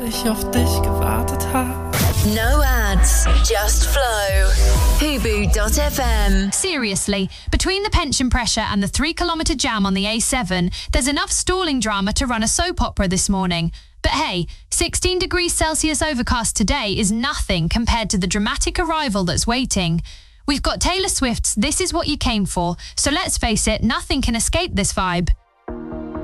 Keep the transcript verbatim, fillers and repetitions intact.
ich auf dich gewartet habe. No ads, just flow. Hubu dot f m. Seriously, between the pension pressure and the three-kilometre jam on the A seven, there's enough stalling drama to run a soap opera this morning. But hey, sixteen degrees Celsius overcast today is nothing compared to the dramatic arrival that's waiting. We've got Taylor Swift's This Is What You Came For, so let's face it, nothing can escape this vibe.